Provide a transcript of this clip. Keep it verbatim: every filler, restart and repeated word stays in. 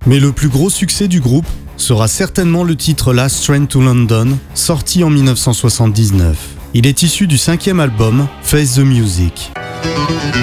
Mais le plus gros succès du groupe sera certainement le titre Last Train to London, sorti en dix-neuf cent soixante-dix-neuf. Il est issu du cinquième album Face the Music.